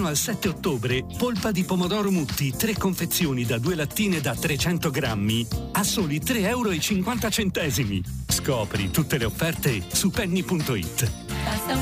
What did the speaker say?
fino al 7 ottobre, polpa di pomodoro Mutti, 3 confezioni da 2 lattine da 300 grammi, a soli 3,50 €. Scopri tutte le offerte su penny.it. Basta